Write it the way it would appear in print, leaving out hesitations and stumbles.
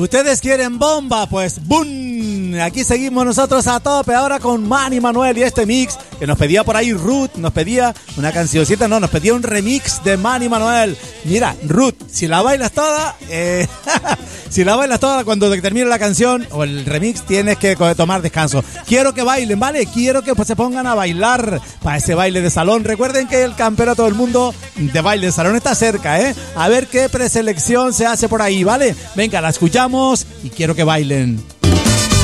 Ustedes quieren bomba, pues ¡boom! Aquí seguimos nosotros a tope ahora con Manny Manuel y este mix que nos pedía por ahí Ruth, nos pedía una cancioncita, no, nos pedía un remix de Manny Manuel. Mira, Ruth, si la bailas toda, si la bailas toda cuando termine la canción o el remix tienes que tomar descanso. Quiero que bailen, ¿vale? Quiero que pues, se pongan a bailar para ese baile de salón. Recuerden que el campeonato del mundo de baile de salón está cerca, ¿eh? A ver qué preselección se hace por ahí, ¿vale? Venga, la escuchamos y quiero que bailen.